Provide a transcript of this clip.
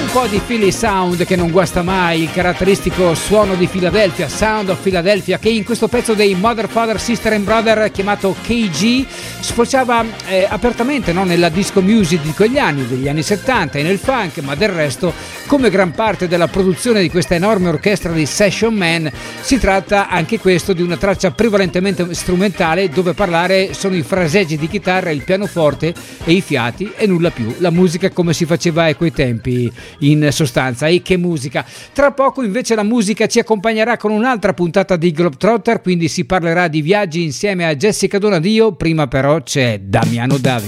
po' di Philly Sound che non guasta mai, il caratteristico suono di Philadelphia, Sound of Philadelphia, che in questo pezzo dei Mother, Father, Sister and Brother chiamato KG sfociava apertamente, no, nella disco music di quegli anni, degli anni 70 e nel funk, ma del resto, come gran parte della produzione di questa enorme orchestra di Session Man, si tratta anche questo di una traccia prevalentemente strumentale dove parlare sono i fraseggi di chitarra, il pianoforte e i fiati e nulla più, la musica come si faceva a quei tempi in sostanza. E che musica! Tra poco invece la musica ci accompagnerà con un'altra puntata di Globetrotter, quindi si parlerà di viaggi insieme a Jessica Donadio. Prima però c'è Damiano Davi.